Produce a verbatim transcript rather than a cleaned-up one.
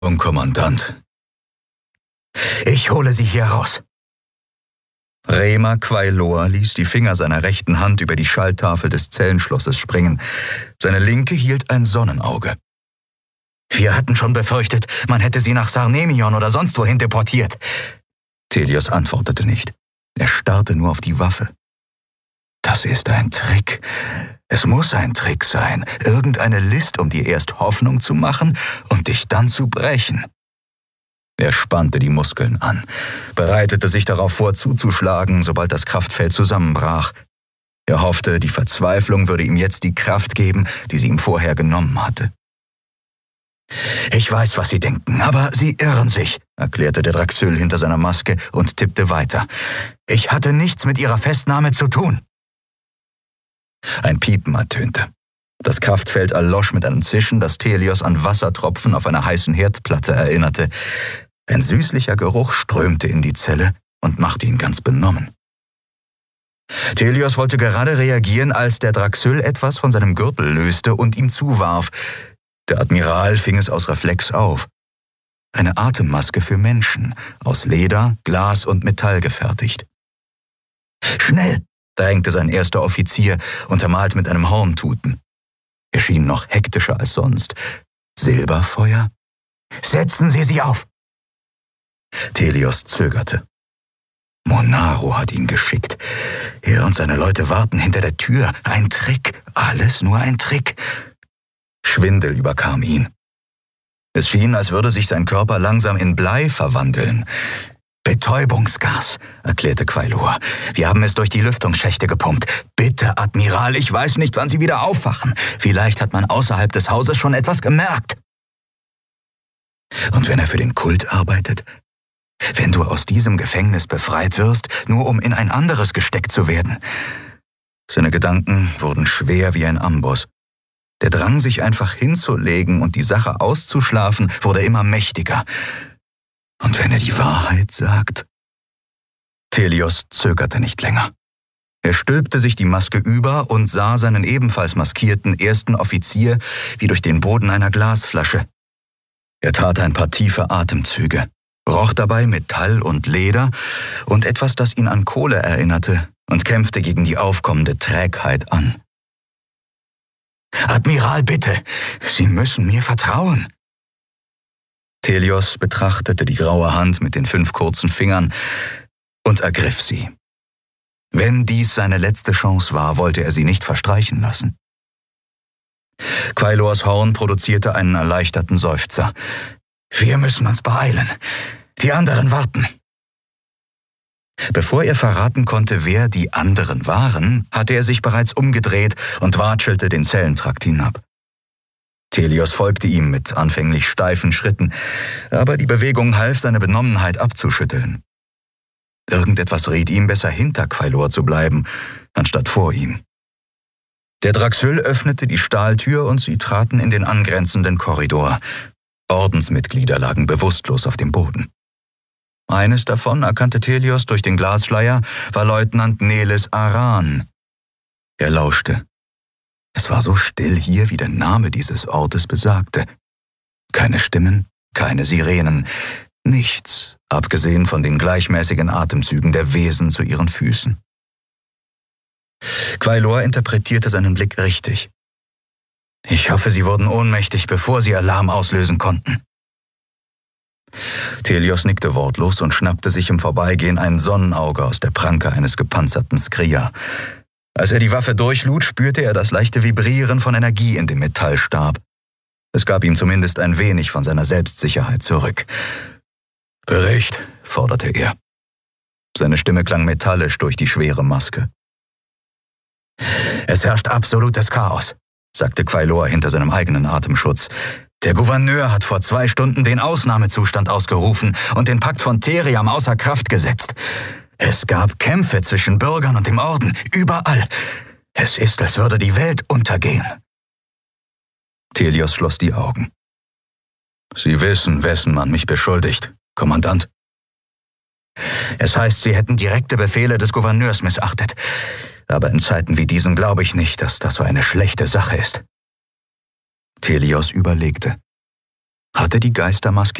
Und Kommandant. Ich hole Sie hier raus. Rema Quailor ließ die Finger seiner rechten Hand über die Schalltafel des Zellenschlosses springen. Seine linke hielt ein Sonnenauge. Wir hatten schon befürchtet, man hätte sie nach Sarnemion oder sonst wohin deportiert. Telios antwortete nicht. Er starrte nur auf die Waffe. Das ist ein Trick. Es muss ein Trick sein. Irgendeine List, um dir erst Hoffnung zu machen und dich dann zu brechen. Er spannte die Muskeln an, bereitete sich darauf vor, zuzuschlagen, sobald das Kraftfeld zusammenbrach. Er hoffte, die Verzweiflung würde ihm jetzt die Kraft geben, die sie ihm vorher genommen hatte. Ich weiß, was Sie denken, aber Sie irren sich, erklärte der Draxyl hinter seiner Maske und tippte weiter. Ich hatte nichts mit Ihrer Festnahme zu tun. Ein Piepen ertönte. Das Kraftfeld erlosch mit einem Zischen, das Telios an Wassertropfen auf einer heißen Herdplatte erinnerte. Ein süßlicher Geruch strömte in die Zelle und machte ihn ganz benommen. Telios wollte gerade reagieren, als der Draxyl etwas von seinem Gürtel löste und ihm zuwarf. Der Admiral fing es aus Reflex auf. Eine Atemmaske für Menschen, aus Leder, Glas und Metall gefertigt. »Schnell«, drängte sein erster Offizier, untermalt mit einem Horntuten. Er schien noch hektischer als sonst. »Silberfeuer? Setzen Sie sie auf!« Telios zögerte. Monaro hat ihn geschickt. Er und seine Leute warten hinter der Tür. Ein Trick, alles nur ein Trick. Schwindel überkam ihn. Es schien, als würde sich sein Körper langsam in Blei verwandeln. »Betäubungsgas«, erklärte Quailor. »Wir haben es durch die Lüftungsschächte gepumpt. Bitte, Admiral, ich weiß nicht, wann Sie wieder aufwachen. Vielleicht hat man außerhalb des Hauses schon etwas gemerkt.« »Und wenn er für den Kult arbeitet? Wenn du aus diesem Gefängnis befreit wirst, nur um in ein anderes gesteckt zu werden?« Seine Gedanken wurden schwer wie ein Amboss. Der Drang, sich einfach hinzulegen und die Sache auszuschlafen, wurde immer mächtiger. Und wenn er die Wahrheit sagt? Telios zögerte nicht länger. Er stülpte sich die Maske über und sah seinen ebenfalls maskierten ersten Offizier wie durch den Boden einer Glasflasche. Er tat ein paar tiefe Atemzüge, roch dabei Metall und Leder und etwas, das ihn an Kohle erinnerte, und kämpfte gegen die aufkommende Trägheit an. »Admiral, bitte, Sie müssen mir vertrauen!« Telios betrachtete die graue Hand mit den fünf kurzen Fingern und ergriff sie. Wenn dies seine letzte Chance war, wollte er sie nicht verstreichen lassen. Quailors Horn produzierte einen erleichterten Seufzer. »Wir müssen uns beeilen. Die anderen warten.« Bevor er verraten konnte, wer die anderen waren, hatte er sich bereits umgedreht und watschelte den Zellentrakt hinab. Telios folgte ihm mit anfänglich steifen Schritten, aber die Bewegung half, seine Benommenheit abzuschütteln. Irgendetwas riet ihm, besser hinter Quailor zu bleiben, anstatt vor ihm. Der Draxyl öffnete die Stahltür und sie traten in den angrenzenden Korridor. Ordensmitglieder lagen bewusstlos auf dem Boden. Eines davon erkannte Telios durch den Glasschleier, war Leutnant Neles Aran. Er lauschte. Es war so still hier, wie der Name dieses Ortes besagte. Keine Stimmen, keine Sirenen, nichts, abgesehen von den gleichmäßigen Atemzügen der Wesen zu ihren Füßen. Quailor interpretierte seinen Blick richtig. Ich hoffe, sie wurden ohnmächtig, bevor sie Alarm auslösen konnten. Telios nickte wortlos und schnappte sich im Vorbeigehen ein Sonnenauge aus der Pranke eines gepanzerten Skria. Als er die Waffe durchlud, spürte er das leichte Vibrieren von Energie in dem Metallstab. Es gab ihm zumindest ein wenig von seiner Selbstsicherheit zurück. »Bericht«, forderte er. Seine Stimme klang metallisch durch die schwere Maske. »Es herrscht absolutes Chaos«, sagte Quailor hinter seinem eigenen Atemschutz. »Der Gouverneur hat vor zwei Stunden den Ausnahmezustand ausgerufen und den Pakt von Theriam außer Kraft gesetzt. Es gab Kämpfe zwischen Bürgern und dem Orden, überall. Es ist, als würde die Welt untergehen.« Telios schloss die Augen. »Sie wissen, wessen man mich beschuldigt, Kommandant.« »Es heißt, Sie hätten direkte Befehle des Gouverneurs missachtet. Aber in Zeiten wie diesen glaube ich nicht, dass das so eine schlechte Sache ist.« Telios überlegte. Hatte die Geistermaske